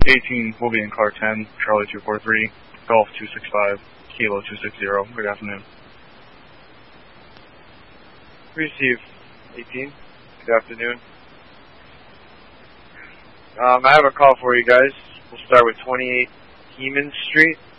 18 will be in car 10, Charlie 243, Golf 265, Kilo 260. Good afternoon. Receive 18. Good afternoon. I have a call for you guys. We'll start with 28 Heeman Street.